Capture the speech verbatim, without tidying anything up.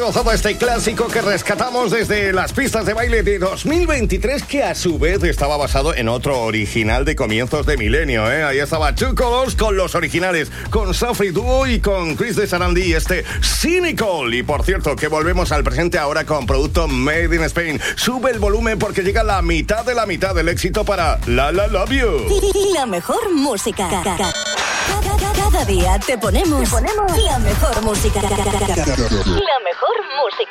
gozado este clásico que rescatamos desde las pistas de baile de dos mil veintitrés, que a su vez estaba basado en otro original de comienzos de milenio, ¿eh? Ahí estaba Two Colors con los originales, con Sophie Duo y con Chris de Sarandí y este Cynical. Y por cierto, que volvemos al presente ahora con producto Made in Spain. Sube el volumen porque llega la mitad de la mitad del éxito para La La Love You. La mejor música. Cada día te ponemos, te ponemos la mejor música. La mejor música.